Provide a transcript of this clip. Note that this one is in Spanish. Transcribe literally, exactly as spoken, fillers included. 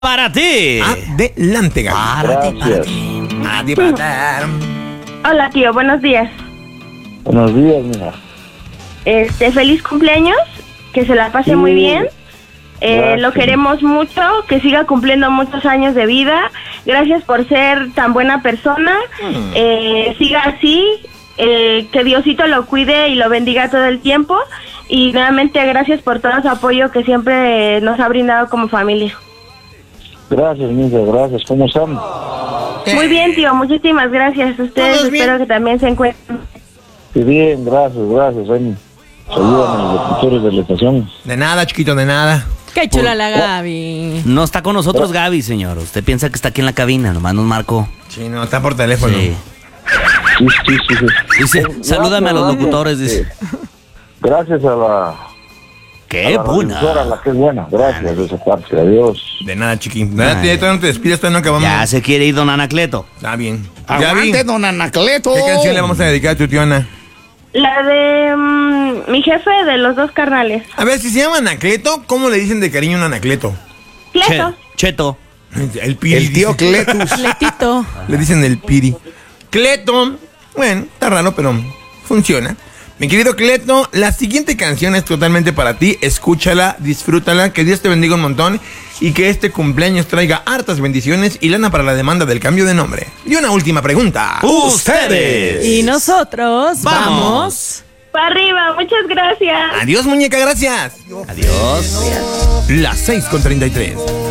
Para ti. Adelante, Gaby. Para ti, para ti. A ti, para ti. Hola, tío, buenos días. Buenos días, mija. Este, feliz cumpleaños, que se la pase Sí. muy bien. Eh, Gracias. lo queremos mucho, que siga cumpliendo muchos años de vida. Gracias por ser tan buena persona. Mm. Eh, siga así, eh, que Diosito lo cuide y lo bendiga todo el tiempo. Y nuevamente gracias por todo su apoyo que siempre nos ha brindado como familia. Gracias, mija, gracias. ¿Cómo están? Muy bien, tío, muchísimas gracias. Ustedes ¿Todos bien? espero que también se encuentren. Sí, bien, gracias, gracias. Ahí saludan a los locutores de la estación. De nada, chiquito, de nada. Qué chula la Gaby. No está con nosotros Gaby, señor. Usted piensa que está aquí en la cabina, nomás nos marcó. Sí, no, está por teléfono. Sí. Sí, sí, sí. sí. Dice, salúdame a los Gracias, locutores, dice. gracias. Gracias a la... Qué a la buena. revisora, la que es buena. Gracias de esa parte. Adiós. De nada, chiquín. Nada, Ay. todavía no te despides, todavía no acabamos. Ya se quiere ir don Anacleto. Está bien. Aguante, Gaby, don Anacleto. ¿qué canción le vamos a dedicar a tu tío Ana? La de mm, mi jefe de los dos carnales. A ver, si se llama Anacleto, ¿cómo le dicen de cariño a un Anacleto? Cleto. Che- Cheto. El Piri. El tío dice. Cletus. Letito. Le dicen el Piri. Cleto. Bueno, está raro, pero funciona. Mi querido Cleto, la siguiente canción es totalmente para ti. Escúchala, disfrútala, que Dios te bendiga un montón y que este cumpleaños traiga hartas bendiciones y lana para la demanda del cambio de nombre. Y una última pregunta. Ustedes. Y nosotros Vamos. vamos. Para arriba, muchas gracias. Adiós, muñeca, gracias. Adiós. Las seis con treinta y tres.